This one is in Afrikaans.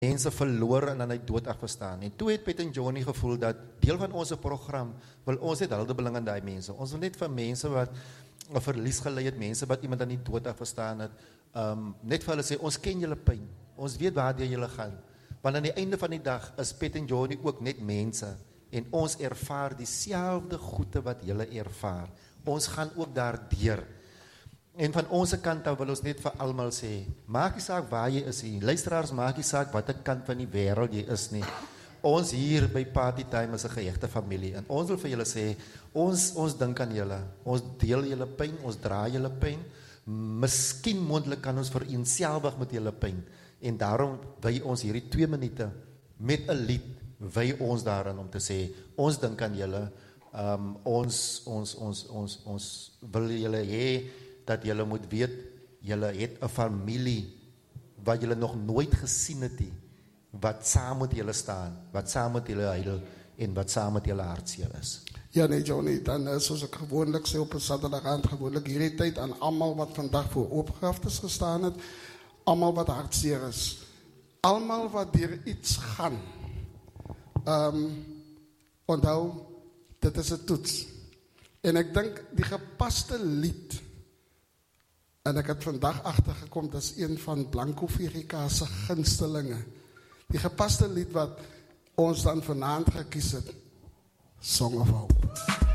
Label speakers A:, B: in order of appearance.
A: mense verloor en dan hy dood afgestaan. En toe het Piet en Johnny gevoel dat deel van ons program wil ons net huldebeling aan die mense. Ons wil net vir mense wat 'n verlies gelei het, mense wat iemand aan die dood afgestaan het, net vir hulle sê, ons ken julle pyn. Ons weet waartoe julle gaan. Want aan die einde van die dag is Piet en Johnny ook net mense en ons ervaar dieselfde goede wat julle ervaar. Ons gaan ook daardeur. En van onze kant af wil ons net vir almal sê, maak nie saak waar jy is nie, luisteraars, maak nie saak wat 'n kant van die wêreld jy is nie. Ons hier by Party Time is 'n gehegte familie en ons wil vir julle sê, ons dink aan julle, ons deel julle pyn, ons dra julle pyn, miskien moontlik kan ons vereenselwig met julle pyn en daarom wy ons hierdie 2 minute met 'n lied, wy ons daarin om te sê, ons dink aan julle, ons wil julle hê dat julle moet weet, julle het 'n familie wat julle nog nooit gesien het nie, wat saam met julle staan, wat saam met julle huil en wat saam met julle hartseer is.
B: Ja nee Johnny, dan soos ek gewoonlik sê op 'n Saterdagaand, gewoonlik hierdie tyd aan almal wat vandag voor opgraftes gestaan het, almal wat hartseer is, almal wat deur iets gaan. Onthou, dit is 'n toets. En ek dink die gepaste lied, en ek het vandag agtergekom, dat is een van Blanco Firica se gunstelinge. Die gepaste lied wat ons dan vanaand gekies het, Song of Hope.